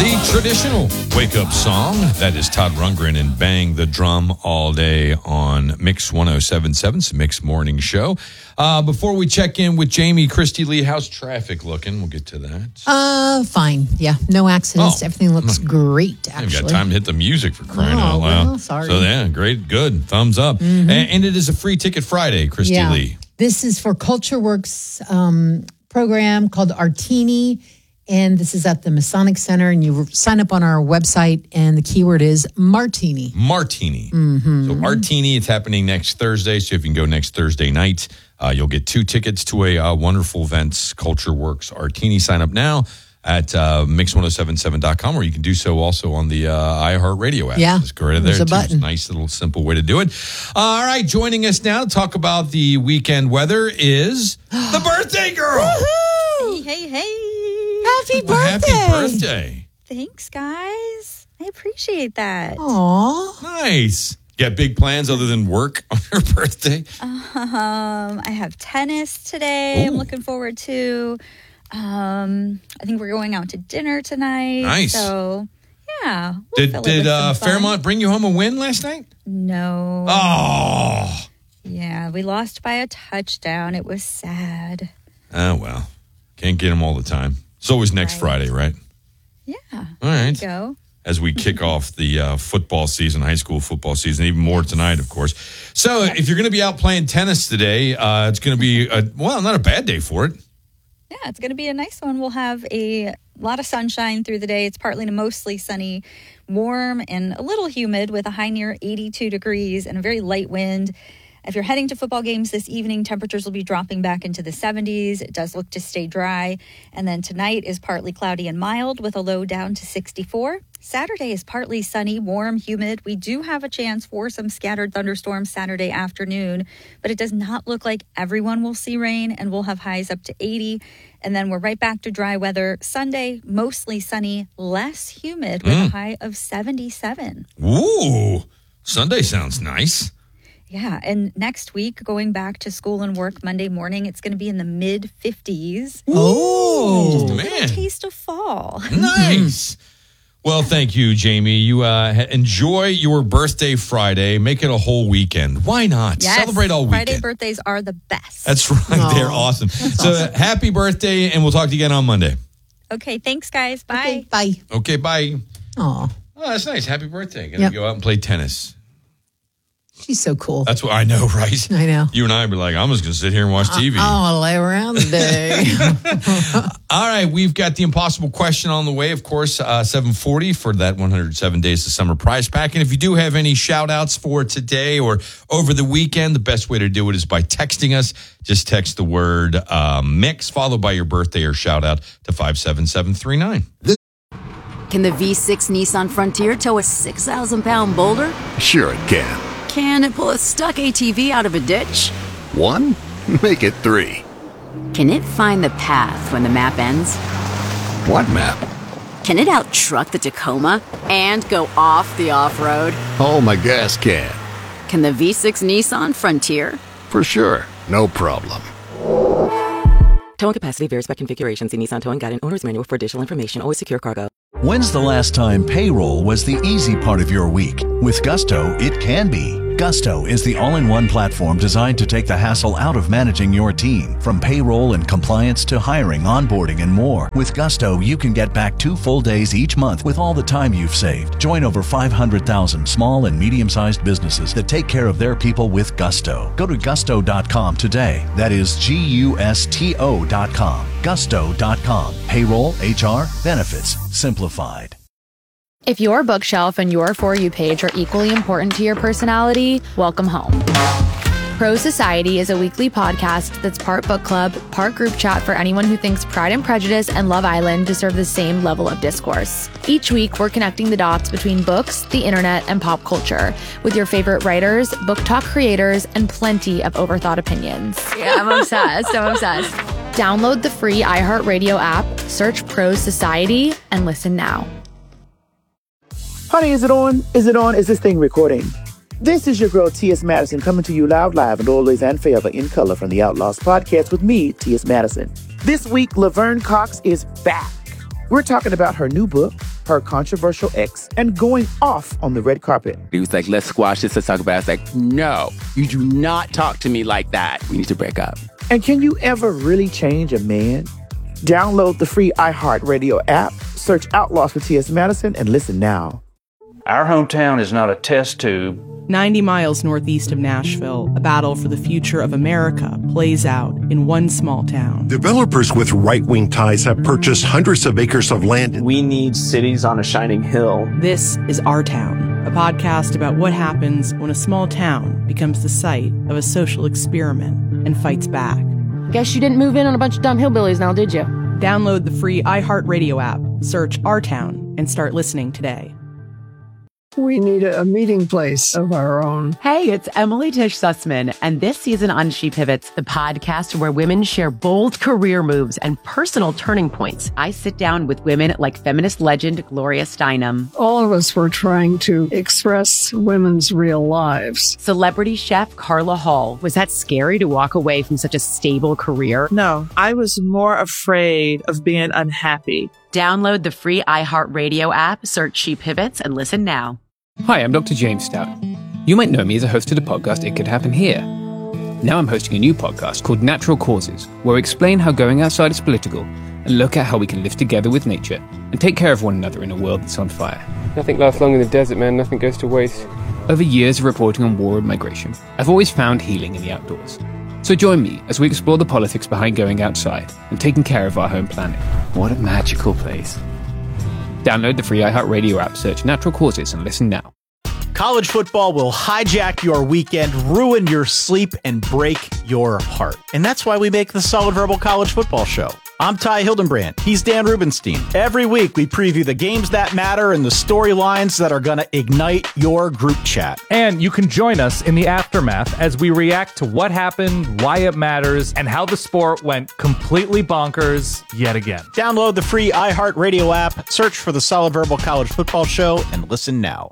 The traditional wake-up song, that is Todd Rundgren and Bang the Drum All Day on Mix 107.7's Mix Morning Show. Before we check in with Jamie, Christy Lee, how's traffic looking? We'll get to that. Fine. Yeah, no accidents. Everything looks great, actually. You've got time to hit the music for crying out loud. Well, sorry. So, yeah, great, good. Thumbs up. Mm-hmm. And it is a free ticket Friday, Christy Lee. This is for CultureWorks program called Artini. And this is at the Masonic Center, and you sign up on our website, and the keyword is Martini. Martini. Mm-hmm. So Artini, it's happening next Thursday. So if you can go next Thursday night, you'll get 2 tickets to a wonderful events, CultureWorks Artini. Sign up now at mix1077.com, or you can do so also on the iHeartRadio app. Yeah, just go right there. There's a button. It's a nice little simple way to do it. All right, joining us now to talk about the weekend weather is the birthday girl. Woohoo! Hey. Happy birthday. Happy birthday. Thanks, guys. I appreciate that. Aw. Nice. You got big plans other than work on your birthday? I have tennis today. Ooh. I'm looking forward to. I think we're going out to dinner tonight. Nice. So, yeah. We'll Did fill it with some fun. Fairmont bring you home a win last night? No. Oh. Yeah, we lost by a touchdown. It was sad. Oh, well. Can't get them all the time. It's always next Friday, right? Yeah. All right. There you go. As we kick off the football season, high school football season, even more tonight, of course. So if you're going to be out playing tennis today, it's going to be, not a bad day for it. Yeah, it's going to be a nice one. We'll have a lot of sunshine through the day. It's partly to mostly sunny, warm, and a little humid with a high near 82 degrees and a very light wind. If you're heading to football games this evening, temperatures will be dropping back into the 70s. It does look to stay dry. And then tonight is partly cloudy and mild with a low down to 64. Saturday is partly sunny, warm, humid. We do have a chance for some scattered thunderstorms Saturday afternoon, but it does not look like everyone will see rain, and we'll have highs up to 80. And then we're right back to dry weather Sunday, mostly sunny, less humid with a high of 77. Ooh, Sunday sounds nice. Yeah, and next week, going back to school and work Monday morning, it's going to be in the mid-50s. Oh, Just a man. little taste of fall. Nice. Well, thank you, Jamie. You enjoy your birthday Friday. Make it a whole weekend. Why not? Yes, Celebrate all weekend. Friday birthdays are the best. That's right. They're awesome. So happy birthday, and we'll talk to you again on Monday. Okay, thanks, guys. Bye. Okay, bye. Okay, bye. Aw. Oh, that's nice. Happy birthday. Gonna go out and play tennis. She's so cool. That's what I know, right? I know. You and I be like, I'm just going to sit here and watch TV. I'll lay around today. All right, we've got the impossible question on the way, of course, 7:40 for that 107 Days of Summer prize pack. And if you do have any shout-outs for today or over the weekend, the best way to do it is by texting us. Just text the word mix, followed by your birthday or shout-out to 57739. Can the V6 Nissan Frontier tow a 6,000-pound boulder? Sure it can. Can it pull a stuck ATV out of a ditch? 1? Make it 3. Can it find the path when the map ends? What map? Can it out-truck the Tacoma and go off the off-road? Oh, my gas can. Can the V6 Nissan Frontier? For sure. No problem. Towing capacity varies by configuration. See Nissan Towing Guide and Owner's Manual for additional information. Always secure cargo. When's the last time payroll was the easy part of your week? With Gusto, it can be. Gusto is the all-in-one platform designed to take the hassle out of managing your team. From payroll and compliance to hiring, onboarding, and more. With Gusto, you can get back 2 full days each month with all the time you've saved. Join over 500,000 small and medium-sized businesses that take care of their people with Gusto. Go to gusto.com today. That is Gusto.com. Gusto.com. Payroll, HR, benefits, simplified. If your bookshelf and your For You page are equally important to your personality, welcome home. Pro Society is a weekly podcast that's part book club, part group chat for anyone who thinks Pride and Prejudice and Love Island deserve the same level of discourse. Each week, we're connecting the dots between books, the internet, and pop culture with your favorite writers, book talk creators, and plenty of overthought opinions. Yeah, I'm obsessed. Download the free iHeartRadio app, search Pro Society, and listen now. Honey, is it on? Is it on? Is this thing recording? This is your girl, T.S. Madison, coming to you live and always and forever in color from the Outlaws podcast with me, T.S. Madison. This week, Laverne Cox is back. We're talking about her new book, her controversial ex and going off on the red carpet. He was like, let's squash this, let's talk about it. I was like, no, you do not talk to me like that. We need to break up. And can you ever really change a man? Download the free iHeartRadio app, search Outlaws with T.S. Madison, and listen now. Our hometown is not a test tube. 90 miles northeast of Nashville, a battle for the future of America plays out in one small town. Developers with right-wing ties have purchased hundreds of acres of land. We need cities on a shining hill. This is Our Town, a podcast about what happens when a small town becomes the site of a social experiment and fights back. Guess you didn't move in on a bunch of dumb hillbillies now, did you? Download the free iHeartRadio app, search Our Town, and start listening today. We need a meeting place of our own. Hey, it's Emily Tish Sussman, and this season on She Pivots, the podcast where women share bold career moves and personal turning points. I sit down with women like feminist legend Gloria Steinem. All of us were trying to express women's real lives. Celebrity chef Carla Hall. Was that scary to walk away from such a stable career? No, I was more afraid of being unhappy. Download the free iHeartRadio app, search She Pivots, and listen now. Hi, I'm Dr. James Stout. You might know me as a host of the podcast It Could Happen Here. Now I'm hosting a new podcast called Natural Causes, where I explain how going outside is political and look at how we can live together with nature and take care of one another in a world that's on fire. Nothing lasts long in the desert, man. Nothing goes to waste. Over years of reporting on war and migration, I've always found healing in the outdoors. So join me as we explore the politics behind going outside and taking care of our home planet. What a magical place. Download the free iHeartRadio app, search Natural Causes, and listen now. College football will hijack your weekend, ruin your sleep, and break your heart. And that's why we make the Solid Verbal College Football Show. I'm Ty Hildenbrand. He's Dan Rubenstein. Every week, we preview the games that matter and the storylines that are going to ignite your group chat. And you can join us in the aftermath as we react to what happened, why it matters, and how the sport went completely bonkers yet again. Download the free iHeartRadio app, search for the Solid Verbal College Football Show, and listen now.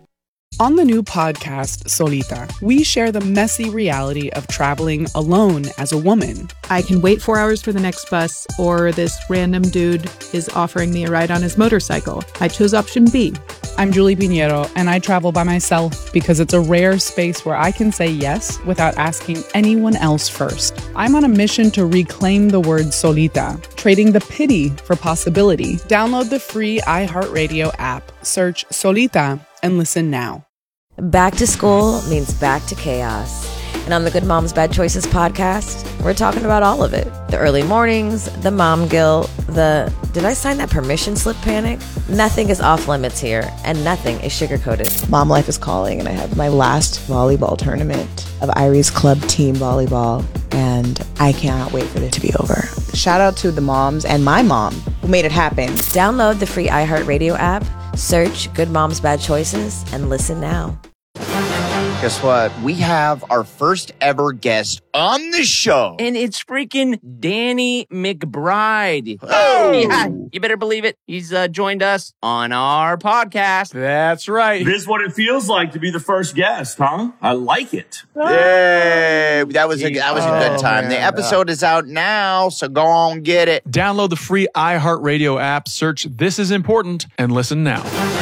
On the new podcast, Solita, we share the messy reality of traveling alone as a woman. I can wait 4 hours for the next bus, or this random dude is offering me a ride on his motorcycle. I chose option B. I'm Julie Pinheiro, and I travel by myself because it's a rare space where I can say yes without asking anyone else first. I'm on a mission to reclaim the word solita, trading the pity for possibility. Download the free iHeartRadio app, search Solita, and listen now. Back to school means back to chaos. And on the Good Moms Bad Choices podcast, we're talking about all of it. The early mornings, the mom guilt, the did I sign that permission slip panic? Nothing is off limits here, and nothing is sugar-coated. Mom life is calling, and I have my last volleyball tournament of Irie's Club Team Volleyball, and I cannot wait for it to be over. Shout out to the moms and my mom who made it happen. Download the free iHeartRadio app, search Good Moms Bad Choices, and listen now. Guess what? We have our first ever guest on the show. And it's freaking Danny McBride. Oh! Yeah, you better believe it. He's joined us on our podcast. That's right. This is what it feels like to be the first guest, huh? I like it. Yay! That was a good time. Man. The episode is out now, so go on, get it. Download the free iHeartRadio app, search This Is Important, and listen now.